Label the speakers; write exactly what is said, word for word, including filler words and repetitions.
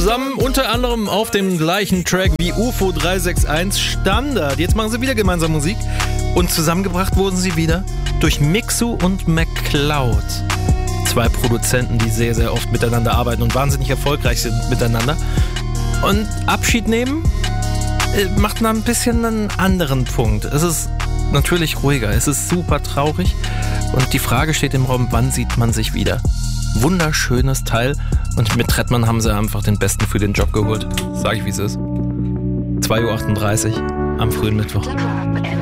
Speaker 1: Zusammen unter anderem auf dem gleichen Track wie U F O drei sechs eins Standard. Jetzt machen sie wieder gemeinsam Musik und zusammengebracht wurden sie wieder durch Mixu und McCloud. Zwei Produzenten, die sehr, sehr oft miteinander arbeiten und wahnsinnig erfolgreich sind miteinander. Und Abschied nehmen macht man ein bisschen einen anderen Punkt. Es ist natürlich ruhiger, es ist super traurig und die Frage steht im Raum, wann sieht man sich wieder? Wunderschönes Teil und mit Trettmann haben sie einfach den Besten für den Job geholt. Sag ich, wie es ist. zwei Uhr achtunddreißig am frühen Mittwoch.